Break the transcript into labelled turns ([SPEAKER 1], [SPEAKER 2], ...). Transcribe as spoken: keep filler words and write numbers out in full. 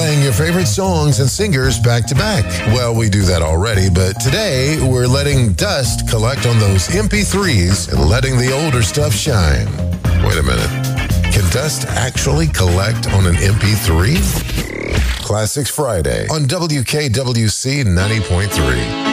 [SPEAKER 1] playing your favorite songs and singers back to back. Well, we do that already, but today we're letting dust collect on those M P threes and letting the older stuff shine. Wait a minute. Can dust actually collect on an M P three? Classics Friday on W K W C ninety point three.